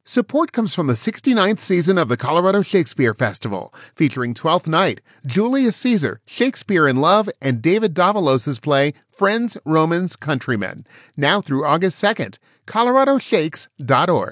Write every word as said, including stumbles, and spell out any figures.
Support comes from the sixty-ninth season of the Colorado Shakespeare Festival, featuring Twelfth Night, Julius Caesar, Shakespeare in Love, and David Davalos' play Friends, Romans, Countrymen. Now through August second. colorado shakes dot org.